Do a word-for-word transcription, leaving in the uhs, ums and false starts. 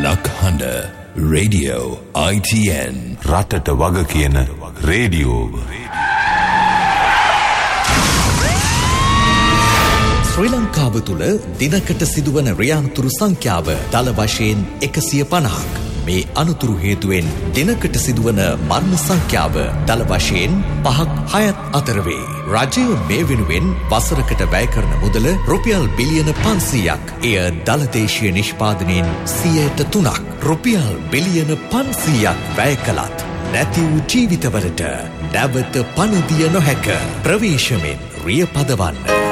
ලක්හඬ radio I T N රටට වග කියන රේඩියෝ. ශ්‍රී ලංකාව තුළ දිනකට සිදුවන රියන්තුරු සංඛ්‍යාව දල වශයෙන් එකසිය පනහක්. මේ අනතුරු හේතුවෙන් දිනකට සිදුවන මරණ සංඛ්‍යාව දල වශයෙන් පහක් හයත් අතර වේ. රජය මේ වෙනුවෙන් වසරකට වැය කරන මුදල රුපියල් බිලියන පන්සීයක්. එය දළදේශීය නිෂ්පාදනයෙන් සියයට තුනක්. රුපියල් බිලියන පන්සීයක් වැය කළත් නැති වූ ජීවිතවලට නැවත පණදිය නොහැක. ප්‍රවේශමෙන් රිය පදවන්න.